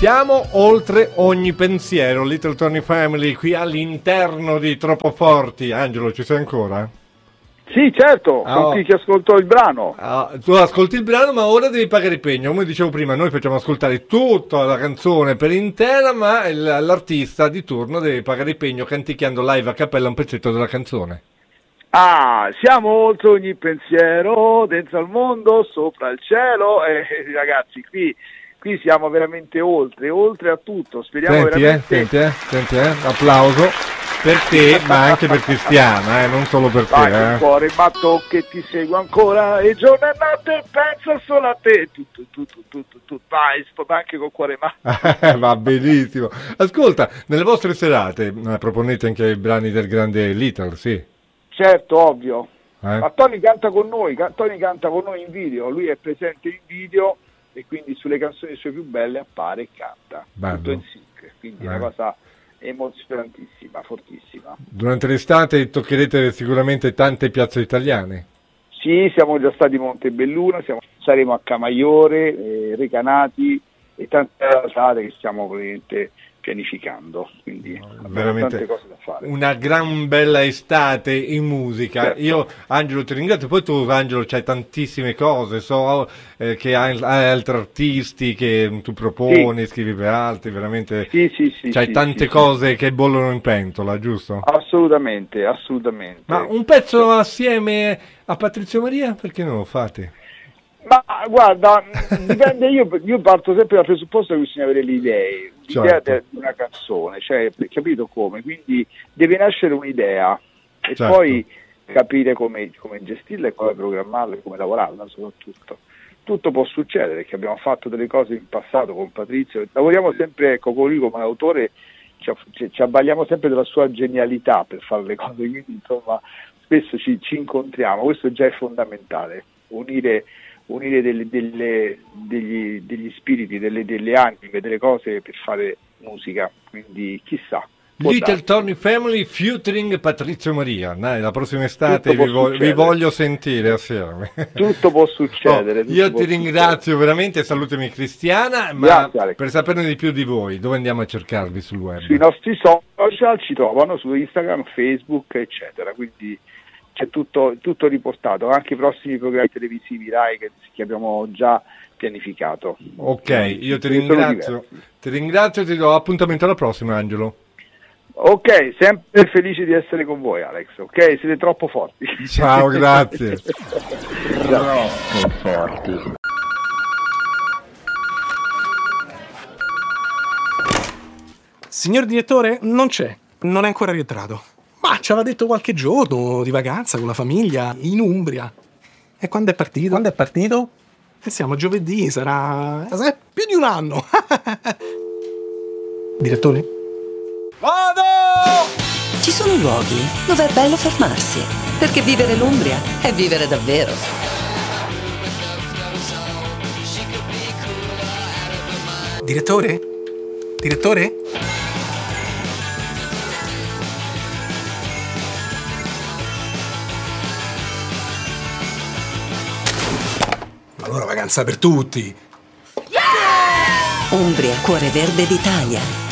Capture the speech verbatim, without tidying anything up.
Siamo oltre ogni pensiero, Little Tony Family, qui all'interno di Troppo Forti. Angelo, ci sei ancora? Sì, certo, oh. Sono qui che ascolto il brano. Oh, tu ascolti il brano, ma ora devi pagare il pegno. Come dicevo prima, noi facciamo ascoltare tutta la canzone per intera, ma il, l'artista di turno deve pagare il pegno canticchiando live a cappella un pezzetto della canzone. Ah, siamo oltre ogni pensiero, dentro al mondo, sopra il cielo. Eh, ragazzi, qui... Qui siamo veramente oltre, oltre a tutto. Speriamo senti, veramente... eh, senti, eh, senti, eh, applauso per te, ma anche per Cristiana, eh, non solo per Vai te. Vai eh. cuore, matto che ti seguo ancora, e giorno e notte penso solo a te. Tutto, tutto, tutto, tutto. Vai, sto anche col cuore matto. Va benissimo. Ascolta, nelle vostre serate eh, proponete anche i brani del grande Little, sì? Certo, ovvio. Eh? Ma Tony canta con noi, Tony canta con noi in video, lui è presente in video, e quindi sulle canzoni sue più belle appare e canta. Bello. Tutto in sync, quindi è eh. una cosa emozionantissima, fortissima. Durante l'estate toccherete sicuramente tante piazze italiane. Sì, siamo già stati a Montebelluna, siamo, saremo a Camaiore, eh, Recanati e tante altre che stiamo probabilmente pianificando, quindi no, abbiamo tante cose da fare. Una gran bella estate in musica. Certo. Io, Angelo, ti ringrazio. Poi tu, Angelo, c'hai tantissime cose, so eh, che hai, hai altri artisti che tu proponi, sì. Scrivi per altri, veramente sì, sì, sì, c'hai sì, tante sì, cose sì. che bollono in pentola, giusto? Assolutamente, assolutamente. Ma un pezzo assieme a Patrizio Maria, perché non lo fate? Ma guarda, dipende, io, io parto sempre dal presupposto che bisogna avere le idee, l'idea certo. di una canzone, cioè, capito come? Quindi deve nascere un'idea e certo. poi capire come, come gestirla e come programmarla e come lavorarla soprattutto. Tutto può succedere, perché abbiamo fatto delle cose in passato con Patrizio, lavoriamo sempre, ecco, con lui come autore, ci, ci, ci abbagliamo sempre della sua genialità per fare le cose, quindi insomma spesso ci, ci incontriamo, questo già è fondamentale, unire... unire delle, delle, degli, degli spiriti, delle, delle anime, delle cose per fare musica, quindi chissà. Little Tony Family featuring Patrizio Maria, dai, la prossima estate vi, vo- vi voglio sentire assieme. Tutto può succedere. Oh, tutto io può ti ringrazio succedere. veramente, salutami Cristiana, ma Grazie, per saperne di più di voi, dove andiamo a cercarvi sul web? Sui nostri social ci trovano, su Instagram, Facebook, eccetera, quindi c'è tutto, tutto riportato, anche i prossimi programmi televisivi Rai che, che abbiamo già pianificato. Ok, io ti ringrazio, ti ringrazio e ti do appuntamento alla prossima, Angelo. Ok, sempre felice di essere con voi, Alex, ok? Siete troppo forti. Ciao, grazie. Troppo forti. Signor direttore, non c'è, non è ancora rientrato. Ma ci aveva detto qualche giorno di vacanza con la famiglia in Umbria. E quando è partito? Quando è partito? E siamo a giovedì, sarà... sarà più di un anno. Direttore? Vado! Ci sono luoghi dove è bello fermarsi, perché vivere l'Umbria è vivere davvero. Direttore? Direttore? Allora vacanza per tutti. Umbria, cuore verde d'Italia.